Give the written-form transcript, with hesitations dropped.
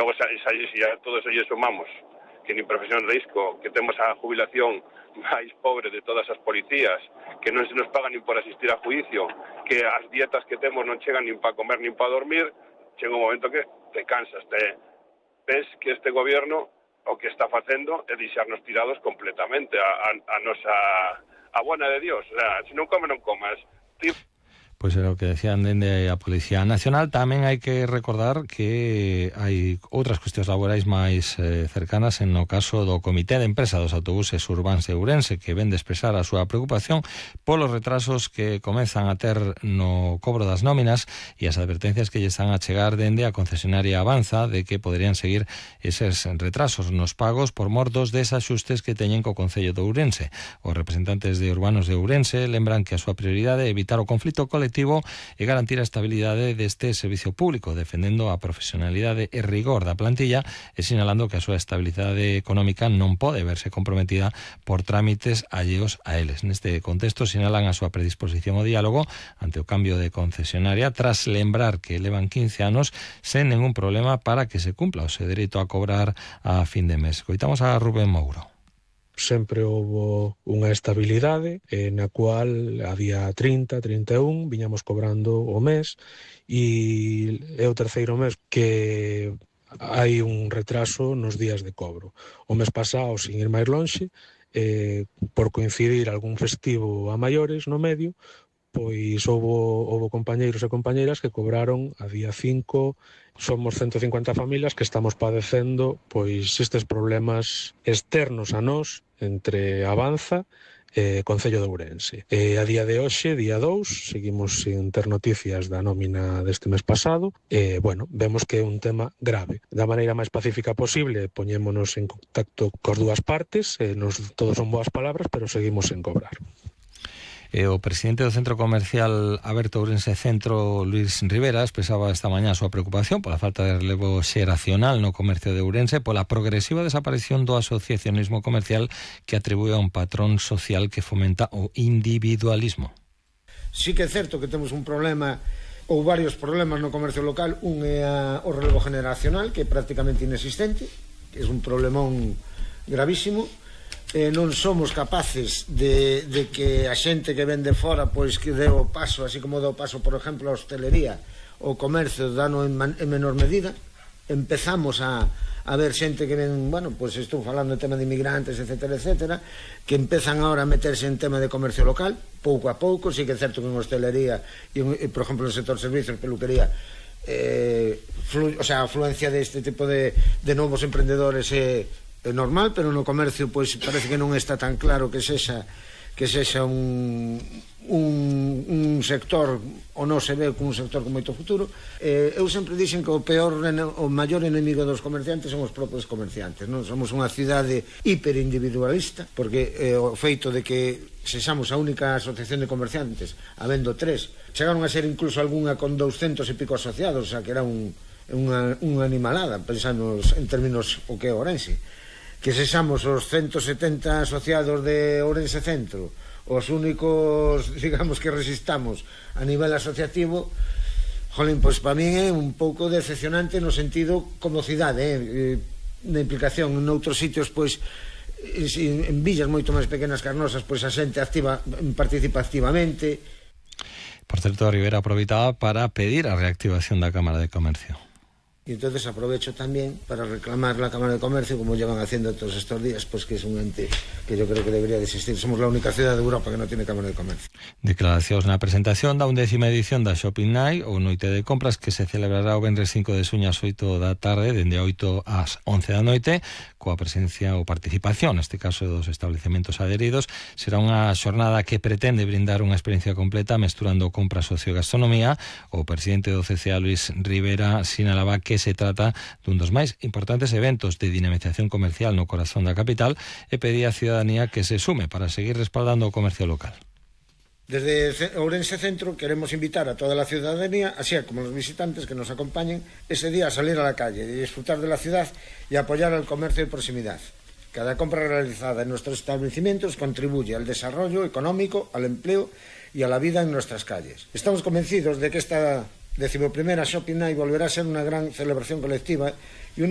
logo si a todo eso lle sumamos que nin profesión de risco, que temos a jubilación máis pobre de todas as policías, que non se nos paga nin por asistir a juicio, que as dietas que temos non chegan nin para comer nin para dormir, chega un momento que te cansas, ves que este gobierno o que está facendo é deixarnos tirados completamente a nosa a buena de Dios. O sea, se non come, non comas. Pois era o que decían dende a Policía Nacional. Tamén hai que recordar que hai outras cuestións laborais máis cercanas no caso do Comité de Empresa dos Autobuses Urbáns de Ourense, que ven de expresar a súa preocupación polos retrasos que comezan a ter no cobro das nóminas e as advertencias que lle están a chegar dende a concesionaria Avanza de que poderían seguir eses retrasos nos pagos por mor dos desaxustes que teñen co Concello de Ourense. Os representantes de urbanos de Ourense lembran que a súa prioridade é evitar o conflito colectivo e garantir a estabilidade deste servicio público, defendendo a profesionalidade e rigor da plantilla e sinalando que a súa estabilidade económica non pode verse comprometida por trámites alleos a eles. Neste contexto sinalan a súa predisposición ao diálogo ante o cambio de concesionaria tras lembrar que levan 15 anos sen ningún problema para que se cumpla o seu dereito a cobrar a fin de mes. Coitamos a Rubén Mouro. Sempre houve unha estabilidade na cual a día 30, 31 viñamos cobrando o mes e é o terceiro mes que hai un retraso nos días de cobro. O mes pasado, sin ir máis lonxe, por coincidir algún festivo a maiores no medio, pois houve compañeiros e compañeiras que cobraron a día 5. Somos 150 familias que estamos padecendo pois estes problemas externos a nós entre Avanza e Concello de Ourense. A día de hoxe, día 2, seguimos sin ter noticias da nómina deste mes pasado e, vemos que é un tema grave. Da maneira máis pacífica posible, poñémonos en contacto cos dúas partes, todos son boas palabras, pero seguimos sen cobrar. O presidente do Centro Comercial Aberto Ourense Centro, Luis Rivera, expresaba esta mañá a súa preocupación pola falta de relevo xeracional no comercio de Ourense, pola progresiva desaparición do asociacionismo comercial que atribúe a un patrón social que fomenta o individualismo. Sí que é certo que temos un problema ou varios problemas no comercio local. Un é o relevo generacional, que é prácticamente inexistente, que é un problemón gravísimo. Non somos capaces de que a xente que vende fora pois que dé o paso, así como dá o paso, por exemplo, a hostelería, o comercio dano en menor medida. Empezamos a ver xente que ven, pois estou falando de tema de inmigrantes, etcétera, etcétera, que empezan agora a meterse en tema de comercio local, pouco a pouco. Sí que é certo que en hostelería e, por exemplo, no sector servicios, peluquería, a afluencia deste tipo de novos emprendedores é normal, pero no comercio pois parece que non está tan claro que sexa un sector, ou non se ve como un sector con moito futuro. Eu sempre dixen que o maior enemigo dos comerciantes son os propios comerciantes, non? Somos unha cidade hiperindividualista, porque o feito de que sexamos a única asociación de comerciantes, habendo 3, chegaron a ser incluso algunha con 200 e pico asociados, o sea que era unha animalada, pensando en términos o que é Ourense. Que sexamos os 170 asociados de Ourense Centro os únicos, digamos, que resistamos a nivel asociativo, pois para min é un pouco decepcionante no sentido como cidade, na implicación. En outros sitios, pois en villas moito máis pequenas que as nosas, pois a xente participa activamente. Por certo, Rivera aproveitaba para pedir a reactivación da Cámara de Comercio. Y entonces aprovecho también para reclamar la Cámara de Comercio, como llevan haciendo todos estos días, pues que es un ente que yo creo que debería de existir. Somos la única ciudad de Europa que no tiene Cámara de Comercio. Declaracións na presentación da 11ª edición da Shopping Night, ou Noite de Compras, que se celebrará o venres 5 de xuño ás 8 da tarde, dende 8 ás 11 da noite, coa presencia ou participación, neste caso dos establecementos adheridos. Será unha xornada que pretende brindar unha experiencia completa mesturando compras, ocio e gastronomía. O presidente do CCA, Luis Rivera, sinalaba que se trata dun dos máis importantes eventos de dinamización comercial no corazón da capital e pedía á ciudadanía que se sume para seguir respaldando o comercio local. Desde Ourense Centro queremos invitar a toda la ciudadanía, así como los visitantes, que nos acompañen ese día a salir a la calle y disfrutar de la ciudad y apoyar al comercio de proximidad. Cada compra realizada en nuestros establecimientos contribuye al desarrollo económico, al empleo y a la vida en nuestras calles. Estamos convencidos de que esta 11ª Shopping Night volverá a ser una gran celebración colectiva y